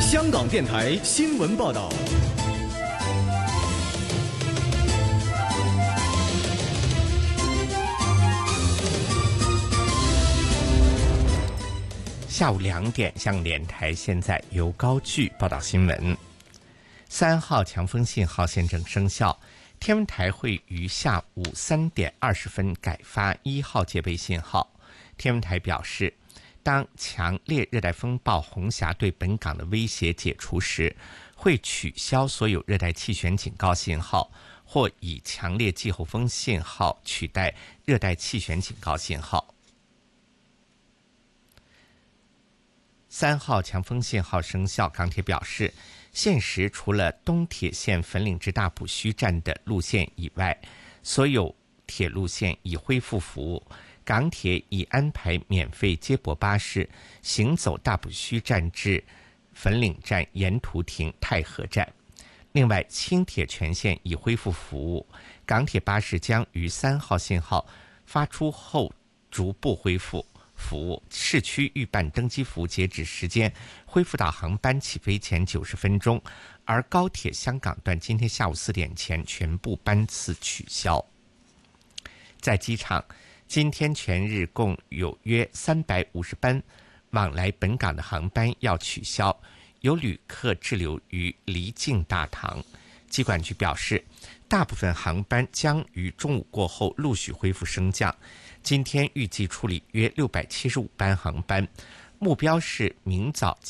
香港电台新闻报道。 下午2点，香港电台现在由高炬报道新闻。3号强风信号现正生效，天文台会于下午3点20分改发1号戒备信号。天文台表示，当强烈热带风暴红霞对本港的威胁解除时，会取消所有热带气旋警告信号，或以强烈季候风信号取代热带气旋警告信号。3号强风信号生效，港铁表示，现时除了东铁线粉岭至大埔墟站的路线以外，所有铁路线已恢复服务。港铁已安排免费接驳巴士行走大埔墟站至粉岭站，沿途停太和站。另外，轻铁全线已恢复服务，港铁巴士将于3号信号发出后逐步恢复服务。市区预办登机服务截止时间恢复到航班起飞前90分钟，而高铁香港段今天下午4点前全部班次取消。在机场，今天全日共有约350班往来本港的航班要取消，有旅客滞留于离境大堂。机管局表示，大部分航班将于中午过后陆续恢复升降。今天预计处理约675班航班，目标是明早